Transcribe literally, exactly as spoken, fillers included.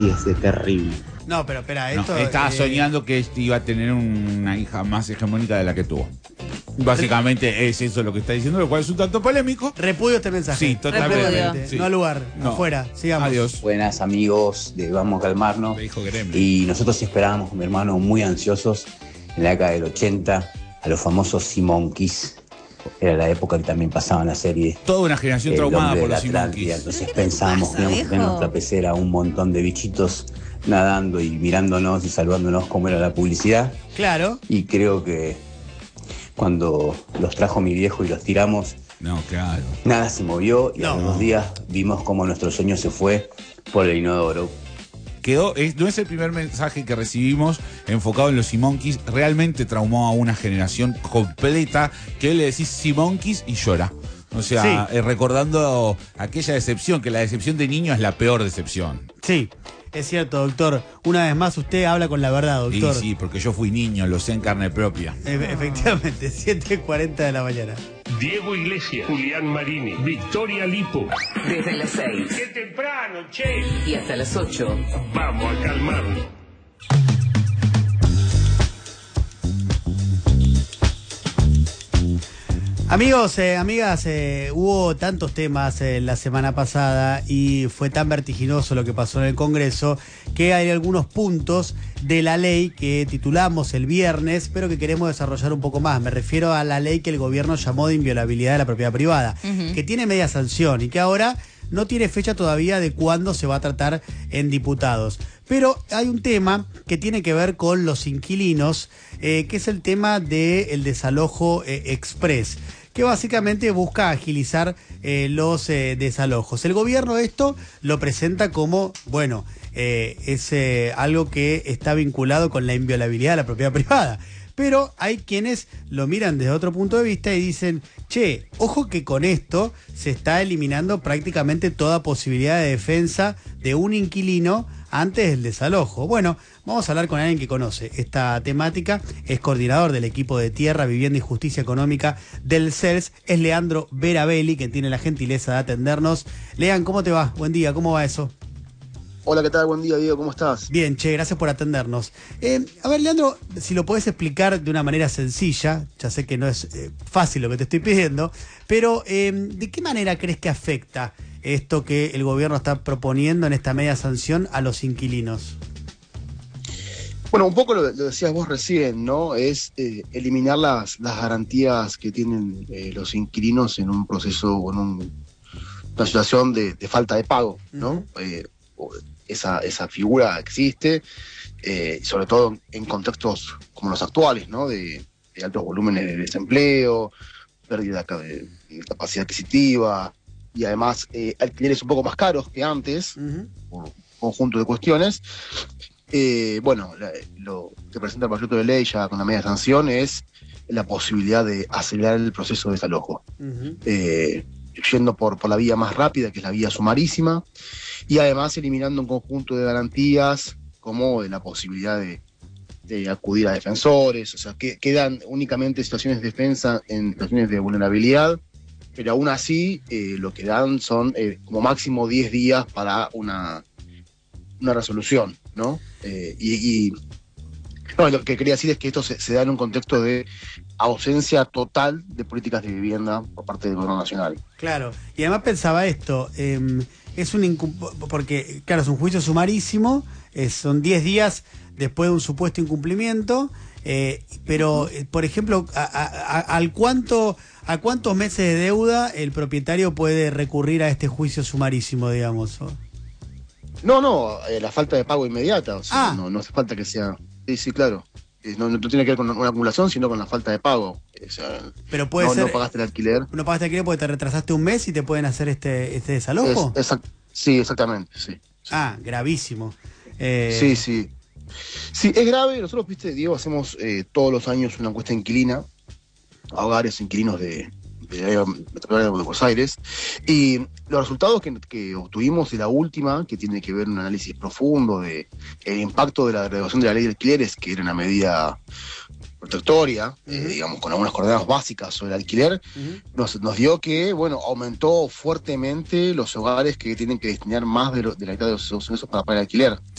es, es terrible. No, pero espera, esto... No, estaba eh... soñando que este iba a tener una hija más hegemónica de la que tuvo. Básicamente es eso lo que está diciendo, lo cual es un tanto polémico. Repudio este mensaje. Sí, totalmente. Sí. No al lugar, no. Afuera, sigamos. Adiós. Buenas amigos de Vamos a Calmarnos. Dijo y nosotros esperábamos con mi hermano muy ansiosos en la década del ochenta a los famosos Sea Monkeys. Era la época que también pasaban la serie. Toda una generación traumada por los Sea Monkeys. Entonces pensábamos que íbamos a tener en nuestra pecera un montón de bichitos nadando y mirándonos y saludándonos como era la publicidad. Claro. Y creo que cuando los trajo mi viejo y los tiramos, no, claro, nada se movió y no. a los días vimos cómo nuestro sueño se fue por el inodoro. Quedó, es, no es el primer mensaje que recibimos enfocado en los Sea Monkeys. Realmente traumó a una generación completa que le decís Sea Monkeys y llora. O sea, sí. eh, recordando aquella decepción, que la decepción de niño es la peor decepción. Sí, es cierto, doctor. Una vez más usted habla con la verdad, doctor. Sí, sí, porque yo fui niño, lo sé en carne propia. E efectivamente, siete cuarenta de la mañana. Diego Iglesias, Julián Marini, Victoria Lipo. Desde las seis. ¡Qué temprano, che! Y hasta las ocho. Vamos a calmarnos. Amigos, eh, amigas, eh, hubo tantos temas eh, la semana pasada y fue tan vertiginoso lo que pasó en el Congreso que hay algunos puntos de la ley que titulamos el viernes, pero que queremos desarrollar un poco más. Me refiero a la ley que el gobierno llamó de inviolabilidad de la propiedad privada, uh-huh. que tiene media sanción y que ahora no tiene fecha todavía de cuándo se va a tratar en diputados. Pero hay un tema que tiene que ver con los inquilinos, eh, que es el tema del desalojo eh, express, que básicamente busca agilizar eh, los eh, desalojos. El gobierno esto lo presenta como, bueno, eh, es eh, algo que está vinculado con la inviolabilidad de la propiedad privada. Pero hay quienes lo miran desde otro punto de vista y dicen, che, ojo que con esto se está eliminando prácticamente toda posibilidad de defensa de un inquilino antes del desalojo. Bueno, vamos a hablar con alguien que conoce esta temática, es coordinador del equipo de Tierra, Vivienda y Justicia Económica del C E L S, es Leandro Verabelli, que tiene la gentileza de atendernos. Lean, ¿cómo te va? Buen día, ¿cómo va eso? Hola, ¿qué tal? Buen día, Diego, ¿cómo estás? Bien, che, gracias por atendernos. Eh, a ver, Leandro, si lo podés explicar de una manera sencilla, ya sé que no es eh, fácil lo que te estoy pidiendo, pero eh, ¿de qué manera crees que afecta esto que el gobierno está proponiendo en esta media sanción a los inquilinos? Bueno, un poco lo, lo decías vos recién, ¿no? Es eh, eliminar las, las garantías que tienen eh, los inquilinos en un proceso o en un, una situación de, de falta de pago, ¿no? Uh-huh. eh, esa, esa figura existe, eh, sobre todo en contextos como los actuales, ¿no? De, de altos volúmenes de desempleo, pérdida de, de capacidad adquisitiva, y además eh, alquileres un poco más caros que antes, uh-huh. por un conjunto de cuestiones. Eh, bueno, la, lo que presenta el proyecto de ley ya con la media sanción es la posibilidad de acelerar el proceso de desalojo, uh-huh. eh, yendo por, por la vía más rápida, que es la vía sumarísima, y además eliminando un conjunto de garantías como la posibilidad de, de acudir a defensores, o sea, que quedan únicamente situaciones de defensa en situaciones de vulnerabilidad, pero aún así eh, lo que dan son eh, como máximo diez días para una, una resolución, ¿no? Eh, y, y no, lo que quería decir es que esto se, se da en un contexto de ausencia total de políticas de vivienda por parte del gobierno nacional. Claro, y además pensaba esto, eh, es un porque claro, es un juicio sumarísimo, eh, son diez días después de un supuesto incumplimiento, eh, pero eh, por ejemplo, a, a, a, ¿al cuánto, a cuántos meses de deuda el propietario puede recurrir a este juicio sumarísimo, digamos? No, no, eh, la falta de pago inmediata, o sea, ah. no, no hace falta que sea... Sí, sí, claro. No, no tiene que ver con una acumulación, sino con la falta de pago. O sea, pero puede no, ser, no pagaste el alquiler. No pagaste el alquiler porque te retrasaste un mes y te pueden hacer este, este desalojo. Es, exact, sí, exactamente, sí. Ah, gravísimo. Eh... Sí, sí. Sí, es grave. Nosotros, viste, Diego, hacemos eh, todos los años una encuesta inquilina a hogares inquilinos de, de la metropolitana de Buenos Aires. Y los resultados que, que obtuvimos de la última, que tiene que ver un análisis profundo de el impacto de la derogación de la ley de alquileres, que era una medida protectoria, uh-huh. eh, digamos, con algunas coordenadas básicas sobre el alquiler, uh-huh. nos, nos dio que, bueno, aumentó fuertemente los hogares que tienen que destinar más de, lo, de la mitad de los ingresos para pagar el alquiler.